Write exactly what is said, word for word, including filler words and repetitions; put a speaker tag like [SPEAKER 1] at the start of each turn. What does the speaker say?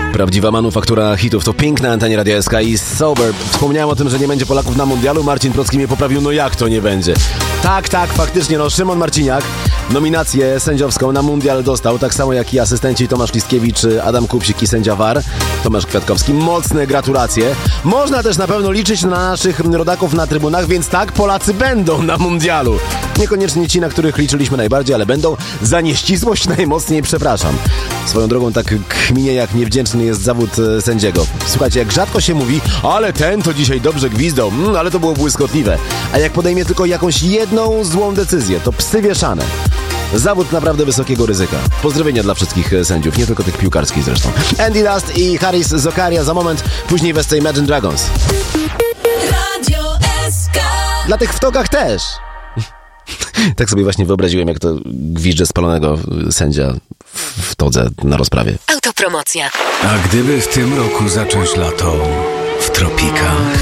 [SPEAKER 1] Prawdziwa manufaktura hitów to Pink na antenie Radia S K i Sober. Wspomniałem o tym, że nie będzie Polaków na mundialu. Marcin Procki mnie poprawił, no jak to nie będzie? Tak, tak, faktycznie, no Szymon Marciniak nominację sędziowską na mundial dostał, tak samo jak i asystenci Tomasz Liskiewicz, Adam Kupsik i sędzia V A R, Tomasz Kwiatkowski. Mocne gratulacje. Można też na pewno liczyć na naszych rodaków na trybunach, więc tak, Polacy będą na mundialu. Niekoniecznie ci, na których liczyliśmy najbardziej, ale będą. Za nieścisłość najmocniej przepraszam. Swoją drogą tak kminie, jak niewdzięczny jest zawód e, sędziego. Słuchajcie, jak rzadko się mówi, ale ten to dzisiaj dobrze gwizdał, mm, ale to było błyskotliwe. A jak podejmie tylko jakąś jedną złą decyzję, to psy wieszane. Zawód naprawdę wysokiego ryzyka. Pozdrowienia dla wszystkich sędziów, nie tylko tych piłkarskich zresztą. Andy Dust i Haris Zokaria za moment, później wersja Imagine Dragons.
[SPEAKER 2] Radio S K.
[SPEAKER 1] Dla tych w togach też. Tak sobie właśnie wyobraziłem, jak to gwizdże spalonego sędzia w todze na rozprawie.
[SPEAKER 2] Autopromocja.
[SPEAKER 3] A gdyby w tym roku zacząć lato w tropikach?